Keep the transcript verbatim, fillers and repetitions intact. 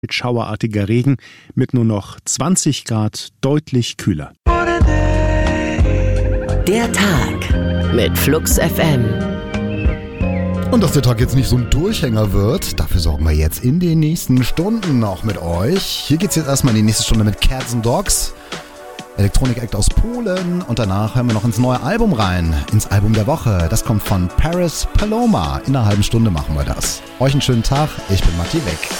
mit schauerartiger Regen, mit nur noch zwanzig Grad deutlich kühler. Der Tag mit Flux F M. Und dass der Tag jetzt nicht so ein Durchhänger wird, dafür sorgen wir jetzt in den nächsten Stunden noch mit euch. Hier geht's jetzt erstmal in die nächste Stunde mit Cats and Dogs, Elektronik-Act aus Polen, und danach hören wir noch ins neue Album rein, ins Album der Woche. Das kommt von Paris Paloma. In einer halben Stunde machen wir das. Euch einen schönen Tag, ich bin Matti Weg.